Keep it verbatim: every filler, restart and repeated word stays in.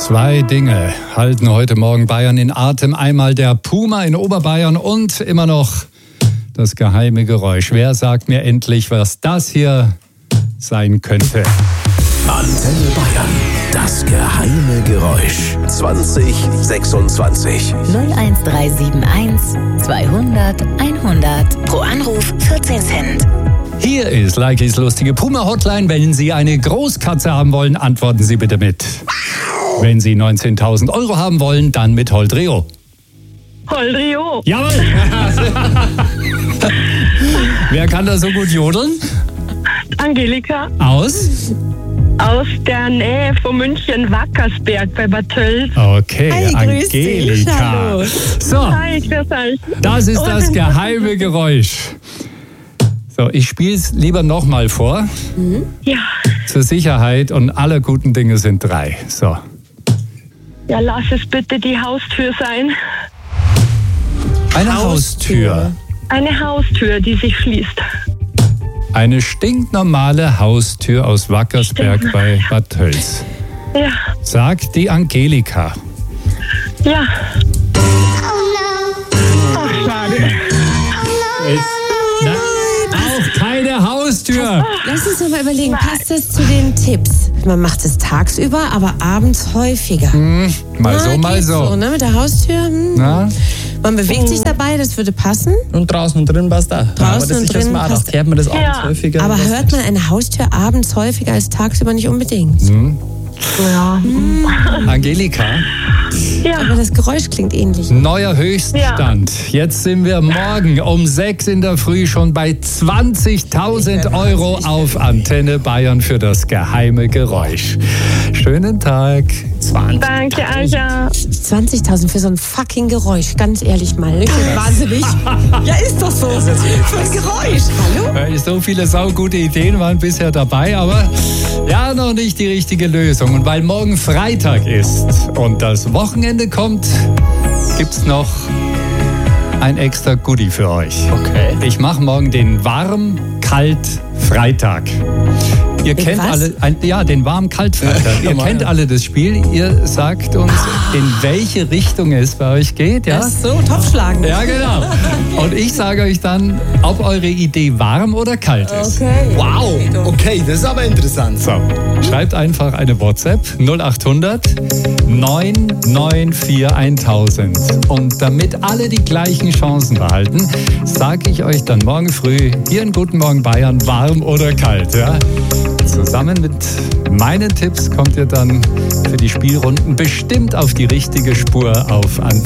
Zwei Dinge halten heute Morgen Bayern in Atem. Einmal der Puma in Oberbayern und immer noch das geheime Geräusch. Wer sagt mir endlich, was das hier sein könnte? Antenne Bayern, das geheime Geräusch. zwanzig sechsundzwanzig. null eins drei sieben eins zweihundert einhundert. Pro Anruf vierzehn Cent. Hier ist Likys lustige Puma-Hotline. Wenn Sie eine Großkatze haben wollen, antworten Sie bitte mit. Wenn Sie neunzehntausend Euro haben wollen, dann mit Holdrio. Holdrio. Jawohl! Wer kann da so gut jodeln? Angelika Aus? aus der Nähe von München, Wackersberg bei Bad Tölz. Okay, Hi, grüß dich. Angelika. Hallo. So, Hi, grüß euch. das ist das geheime Geräusch. So, ich spiele es lieber nochmal vor. Ja, Zur Sicherheit und alle guten Dinge sind drei. So. ja, lass es bitte die Haustür sein. Eine Haustür. Haustür. Eine Haustür, die sich schließt. Eine stinknormale Haustür aus Wackersberg bei Bad Tölz. Ja, Sagt die Angelika. ja. Ach, schade. Na, auch keine Haustür. Lass uns doch mal überlegen, passt das zu den Tipps? Man macht es tagsüber, aber abends häufiger. Mal Na, so, mal geht so. ne? Mit der Haustür. Hm. Na? Man bewegt sich dabei, das würde passen. Und draußen und drin passt da. Draußen aber das und ist drinnen smart. passt- Hört man das abends Ja. häufiger? Aber Was hört nicht? man eine Haustür abends häufiger als tagsüber nicht unbedingt. Ja. Angelika, Ja, Aber das Geräusch klingt ähnlich. neuer Höchststand. Jetzt sind wir morgen um sechs in der Früh schon bei zwanzigtausend Euro auf Antenne Bayern für das geheime Geräusch. Schönen Tag. danke, Alja. zwanzigtausend für so ein fucking Geräusch, ganz ehrlich mal. Ich bin wahnsinnig. Ja, ist doch so. Für ein Geräusch. Hallo? Äh, So viele saugute Ideen waren bisher dabei, aber ja, noch nicht die richtige Lösung. Und weil morgen Freitag ist und das Wochenende kommt, gibt's noch ein extra Goodie für euch. Okay. Ich mache morgen den Warm-Kalt-Freitag. Ihr Den kennt was? alle, ein, ja, den Warm-Kalt-Freitag. Ihr kennt alle das Spiel. Ihr sagt uns, in welche Richtung es bei euch geht. Ja? Ach so, Topfschlagen. Ja, genau. Und ich sage euch dann, ob eure Idee warm oder kalt ist. Okay. Wow, okay, das ist aber interessant. So, schreibt einfach eine WhatsApp null acht hundert neun neun vier tausend. Und damit alle die gleichen Chancen behalten, sage ich euch dann morgen früh hier in Guten Morgen Bayern, warm oder kalt. Ja? Zusammen mit meinen Tipps kommt ihr dann für die Spielrunden bestimmt auf die richtige Spur auf Antenne.